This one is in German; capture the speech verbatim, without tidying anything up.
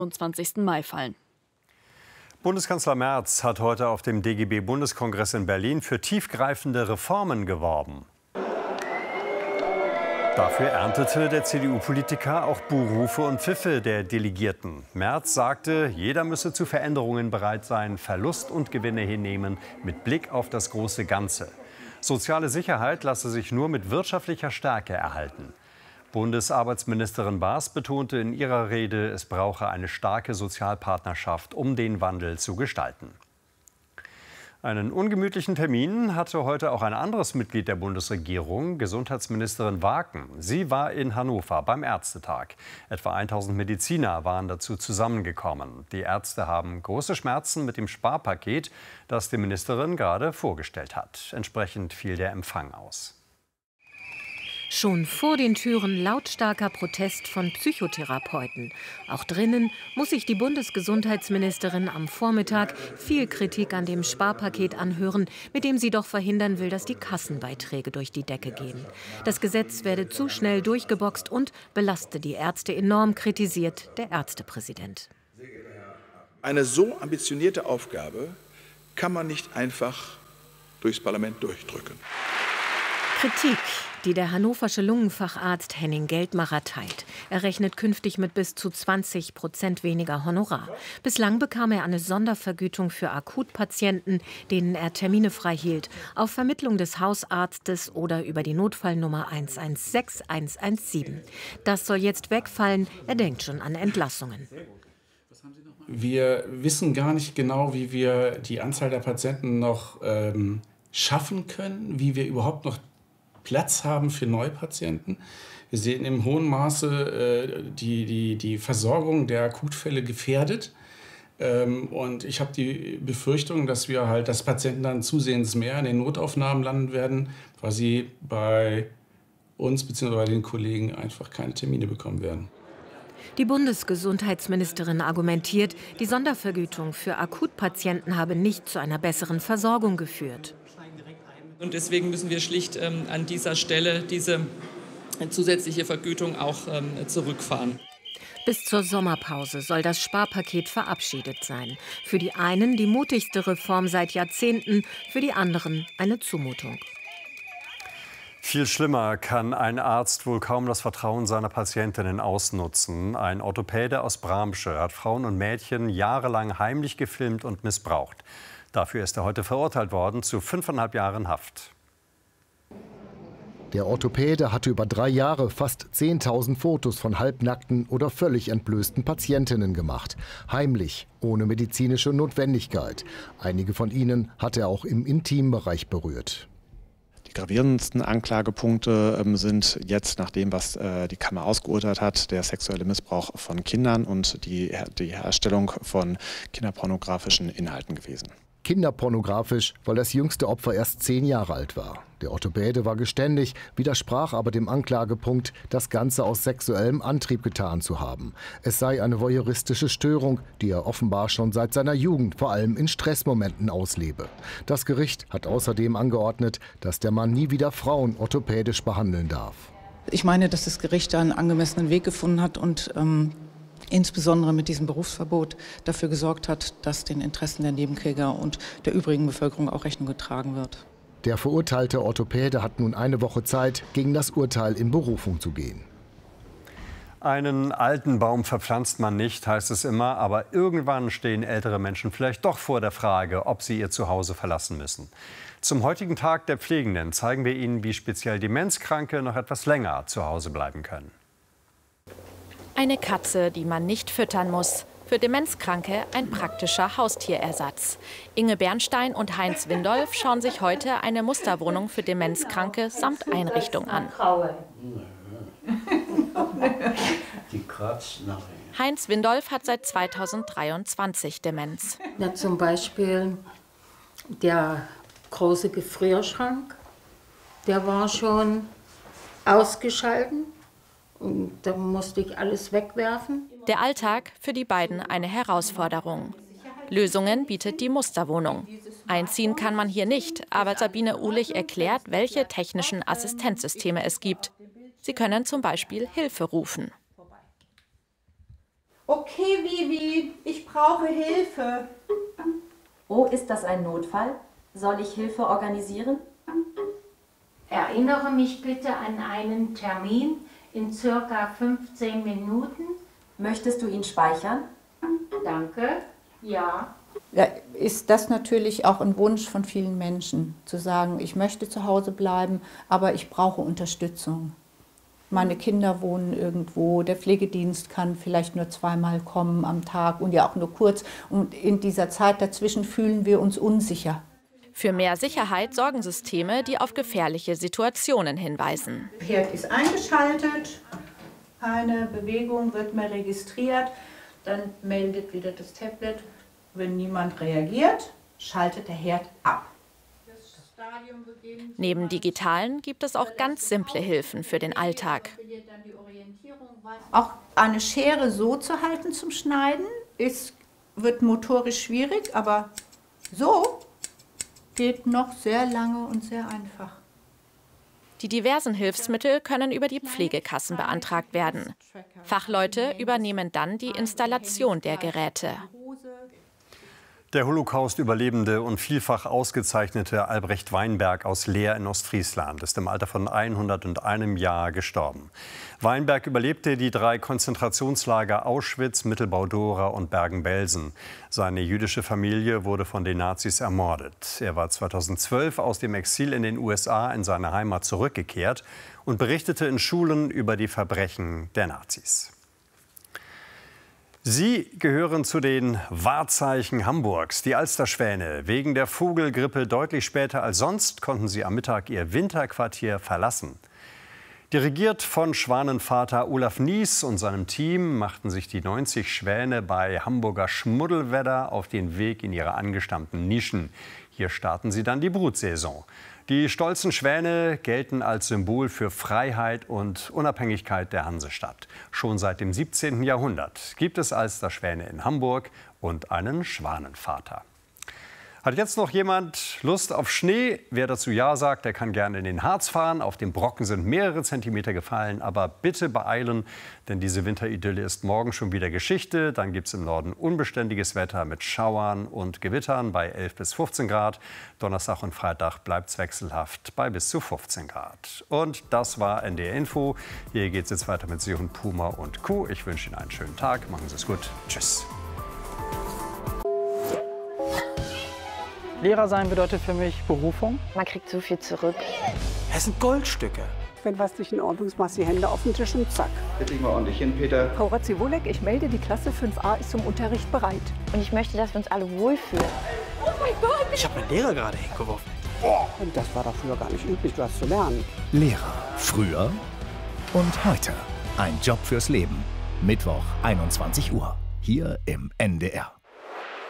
zwanzigsten Mai fallen. Bundeskanzler Merz hat heute auf dem D G B-Bundeskongress in Berlin für tiefgreifende Reformen geworben. Dafür erntete der C D U-Politiker auch Buhrufe und Pfiffe der Delegierten. Merz sagte, jeder müsse zu Veränderungen bereit sein, Verlust und Gewinne hinnehmen, mit Blick auf das große Ganze. Soziale Sicherheit lasse sich nur mit wirtschaftlicher Stärke erhalten. Bundesarbeitsministerin Baas betonte in ihrer Rede, es brauche eine starke Sozialpartnerschaft, um den Wandel zu gestalten. Einen ungemütlichen Termin hatte heute auch ein anderes Mitglied der Bundesregierung, Gesundheitsministerin Waken. Sie war in Hannover beim Ärztetag. Etwa tausend Mediziner waren dazu zusammengekommen. Die Ärzte haben große Schmerzen mit dem Sparpaket, das die Ministerin gerade vorgestellt hat. Entsprechend fiel der Empfang aus. Schon vor den Türen lautstarker Protest von Psychotherapeuten. Auch drinnen muss sich die Bundesgesundheitsministerin am Vormittag viel Kritik an dem Sparpaket anhören, mit dem sie doch verhindern will, dass die Kassenbeiträge durch die Decke gehen. Das Gesetz werde zu schnell durchgeboxt und belaste die Ärzte enorm, kritisiert der Ärztepräsident. Eine so ambitionierte Aufgabe kann man nicht einfach durchs Parlament durchdrücken. Kritik, die der hannoversche Lungenfacharzt Henning Geldmacher teilt. Er rechnet künftig mit bis zu zwanzig Prozent weniger Honorar. Bislang bekam er eine Sondervergütung für Akutpatienten, denen er Termine frei hielt, auf Vermittlung des Hausarztes oder über die Notfallnummer eins eins sechs eins eins sieben. Das soll jetzt wegfallen. Er denkt schon an Entlassungen. Wir wissen gar nicht genau, wie wir die Anzahl der Patienten noch ähm, schaffen können, wie wir überhaupt noch Platz haben für Neupatienten. Wir sehen im hohen Maße äh, die, die, die Versorgung der Akutfälle gefährdet. Ähm, und ich habe die Befürchtung, dass wir halt, dass Patienten dann zusehends mehr in den Notaufnahmen landen werden, weil sie bei uns bzw. bei den Kollegen einfach keine Termine bekommen werden. Die Bundesgesundheitsministerin argumentiert, die Sondervergütung für Akutpatienten habe nicht zu einer besseren Versorgung geführt. Und deswegen müssen wir schlicht ähm, an dieser Stelle diese zusätzliche Vergütung auch ähm, zurückfahren. Bis zur Sommerpause soll das Sparpaket verabschiedet sein. Für die einen die mutigste Reform seit Jahrzehnten, für die anderen eine Zumutung. Viel schlimmer kann ein Arzt wohl kaum das Vertrauen seiner Patientinnen ausnutzen. Ein Orthopäde aus Bramsche hat Frauen und Mädchen jahrelang heimlich gefilmt und missbraucht. Dafür ist er heute verurteilt worden zu fünfeinhalb Jahren Haft. Der Orthopäde hatte über drei Jahre fast zehntausend Fotos von halbnackten oder völlig entblößten Patientinnen gemacht. Heimlich, ohne medizinische Notwendigkeit. Einige von ihnen hatte er auch im Intimbereich berührt. Die gravierendsten Anklagepunkte ähm, sind jetzt, nach dem, was äh, die Kammer ausgeurteilt hat, der sexuelle Missbrauch von Kindern und die, die Herstellung von kinderpornografischen Inhalten gewesen. Kinderpornografisch, weil das jüngste Opfer erst zehn Jahre alt war. Der Orthopäde war geständig, widersprach aber dem Anklagepunkt, das Ganze aus sexuellem Antrieb getan zu haben. Es sei eine voyeuristische Störung, die er offenbar schon seit seiner Jugend vor allem in Stressmomenten auslebe. Das Gericht hat außerdem angeordnet, dass der Mann nie wieder Frauen orthopädisch behandeln darf. Ich meine, dass das Gericht da einen angemessenen Weg gefunden hat und ähm insbesondere mit diesem Berufsverbot dafür gesorgt hat, dass den Interessen der Nebenkläger und der übrigen Bevölkerung auch Rechnung getragen wird. Der verurteilte Orthopäde hat nun eine Woche Zeit, gegen das Urteil in Berufung zu gehen. Einen alten Baum verpflanzt man nicht, heißt es immer, aber irgendwann stehen ältere Menschen vielleicht doch vor der Frage, ob sie ihr Zuhause verlassen müssen. Zum heutigen Tag der Pflegenden zeigen wir Ihnen, wie speziell Demenzkranke noch etwas länger zu Hause bleiben können. Eine Katze, die man nicht füttern muss. Für Demenzkranke ein praktischer Haustierersatz. Inge Bernstein und Heinz Windolf schauen sich heute eine Musterwohnung für Demenzkranke samt Einrichtung an. Heinz Windolf hat seit zweitausenddreiundzwanzig Demenz. Ja, zum Beispiel der große Gefrierschrank, der war schon ausgeschaltet. Und da musste ich alles wegwerfen. Der Alltag für die beiden eine Herausforderung. Lösungen bietet die Musterwohnung. Einziehen kann man hier nicht, aber Sabine Uhlich erklärt, welche technischen Assistenzsysteme es gibt. Sie können zum Beispiel Hilfe rufen. Okay, Vivi, ich brauche Hilfe. Oh, ist das ein Notfall? Soll ich Hilfe organisieren? Erinnere mich bitte an einen Termin in circa fünfzehn Minuten. Möchtest du ihn speichern? Danke, ja. Ja, ist das natürlich auch ein Wunsch von vielen Menschen, zu sagen, ich möchte zu Hause bleiben, aber ich brauche Unterstützung. Meine Kinder wohnen irgendwo, der Pflegedienst kann vielleicht nur zweimal kommen am Tag und ja auch nur kurz. Und in dieser Zeit dazwischen fühlen wir uns unsicher. Für mehr Sicherheit sorgen Systeme, die auf gefährliche Situationen hinweisen. Der Herd ist eingeschaltet, keine Bewegung wird mehr registriert, dann meldet wieder das Tablet, wenn niemand reagiert, schaltet der Herd ab. Neben digitalen gibt es auch ganz simple Hilfen für den Alltag. Auch eine Schere so zu halten zum Schneiden, ist, wird motorisch schwierig, aber so geht noch sehr lange und sehr einfach. Die diversen Hilfsmittel können über die Pflegekassen beantragt werden. Fachleute übernehmen dann die Installation der Geräte. Der Holocaust-Überlebende und vielfach ausgezeichnete Albrecht Weinberg aus Leer in Ostfriesland ist im Alter von hunderteins Jahr gestorben. Weinberg überlebte die drei Konzentrationslager Auschwitz, Mittelbau-Dora und Bergen-Belsen. Seine jüdische Familie wurde von den Nazis ermordet. Er war zweitausendzwölf aus dem Exil in den U S A in seine Heimat zurückgekehrt und berichtete in Schulen über die Verbrechen der Nazis. Sie gehören zu den Wahrzeichen Hamburgs, die Alsterschwäne. Wegen der Vogelgrippe deutlich später als sonst konnten sie am Mittag ihr Winterquartier verlassen. Dirigiert von Schwanenvater Olaf Nies und seinem Team machten sich die neunzig Schwäne bei Hamburger Schmuddelwedder auf den Weg in ihre angestammten Nischen. Hier starten sie dann die Brutsaison. Die stolzen Schwäne gelten als Symbol für Freiheit und Unabhängigkeit der Hansestadt. Schon seit dem siebzehnten Jahrhundert gibt es Alsterschwäne in Hamburg und einen Schwanenvater. Hat jetzt noch jemand Lust auf Schnee? Wer dazu Ja sagt, der kann gerne in den Harz fahren. Auf dem Brocken sind mehrere Zentimeter gefallen, aber bitte beeilen, denn diese Winteridylle ist morgen schon wieder Geschichte. Dann gibt es im Norden unbeständiges Wetter mit Schauern und Gewittern bei elf bis fünfzehn Grad. Donnerstag und Freitag bleibt es wechselhaft bei bis zu fünfzehn Grad. Und das war N D R Info. Hier geht es jetzt weiter mit Seehund, und Puma und Kuh. Ich wünsche Ihnen einen schönen Tag. Machen Sie es gut. Tschüss. Lehrer sein bedeutet für mich Berufung. Man kriegt so viel zurück. Es sind Goldstücke. Wenn was nicht in Ordnung ist, machst du die Hände auf den Tisch und zack. Setz dich mal ordentlich hin, Peter. Frau Ratziwolek, ich melde, die Klasse fünf a ist zum Unterricht bereit. Und ich möchte, dass wir uns alle wohlfühlen. Oh mein Gott! Ich habe meinen Lehrer gerade hingeworfen. Oh. Und das war doch früher gar nicht üblich, was zu lernen. Lehrer. Früher und heute. Ein Job fürs Leben. Mittwoch, einundzwanzig Uhr. Hier im N D R.